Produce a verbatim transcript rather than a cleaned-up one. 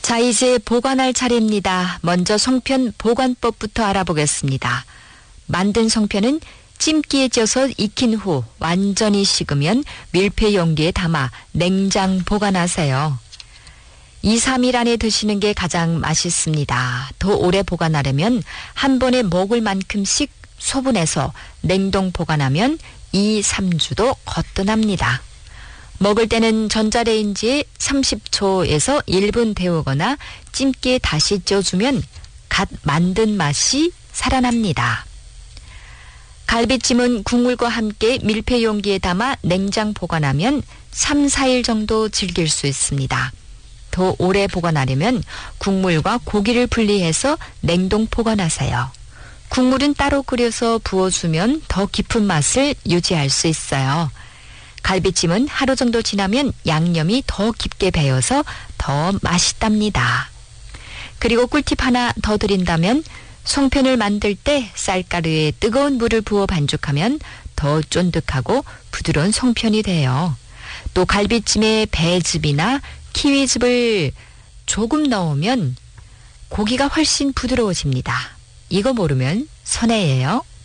자, 이제 보관할 차례입니다. 먼저 송편 보관법부터 알아보겠습니다. 만든 송편은 찜기에 쪄서 익힌 후 완전히 식으면 밀폐 용기에 담아 냉장 보관하세요. 이, 삼 일 안에 드시는 게 가장 맛있습니다. 더 오래 보관하려면 한 번에 먹을 만큼씩 소분해서 냉동 보관하면 이, 삼 주도 거뜬합니다. 먹을 때는 전자레인지에 삼십 초에서 일 분 데우거나 찜기에 다시 쪄주면 갓 만든 맛이 살아납니다. 갈비찜은 국물과 함께 밀폐 용기에 담아 냉장 보관하면 삼, 사 일 정도 즐길 수 있습니다. 더 오래 보관하려면 국물과 고기를 분리해서 냉동 보관하세요. 국물은 따로 끓여서 부어주면 더 깊은 맛을 유지할 수 있어요. 갈비찜은 하루 정도 지나면 양념이 더 깊게 배어서 더 맛있답니다. 그리고 꿀팁 하나 더 드린다면 송편을 만들 때 쌀가루에 뜨거운 물을 부어 반죽하면 더 쫀득하고 부드러운 송편이 돼요. 또 갈비찜에 배즙이나 키위즙을 조금 넣으면 고기가 훨씬 부드러워집니다. 이거 모르면 손해예요.